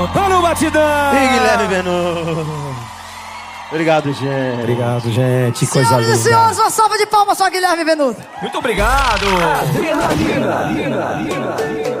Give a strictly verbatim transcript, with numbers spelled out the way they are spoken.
Tá no batidão! E Guilherme Venuto. Obrigado, gente. Obrigado, gente. Coisa linda. Senhoras e senhores, uma salva de palmas só Guilherme Venuto. Muito obrigado! Adrenalina.